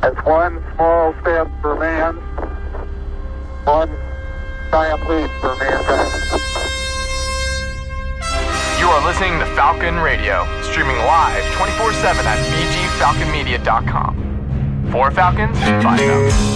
That's one small step for man, one giant leap for mankind. You are listening to Falcon Radio, streaming live 24/7 at bgfalconmedia.com. For Falcons, by Falcons.